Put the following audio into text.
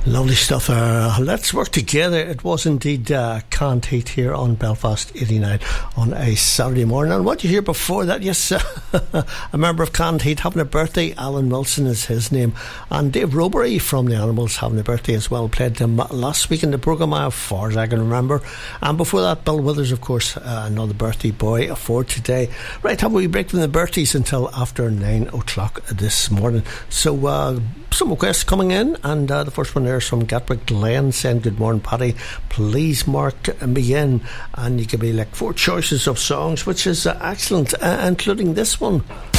Lovely stuff. Let's work together. It was indeed Can't Hate here on Belfast 89 on a Saturday morning. And what you hear before that, yes, a member of Can't Hate having a birthday. Alan Wilson is his name. And Dave Robery from the Animals having a birthday as well. Played them last week in the programme, as far as I can remember. And before that, Bill Withers, of course, another birthday boy for today. Right, have we break from the birthdays until after 9 o'clock this morning. So, some requests coming in, and the first one there is from Gatwick Glen saying, good morning Paddy, please mark me in, and you give me like 4 choices of songs, which is excellent, including this one.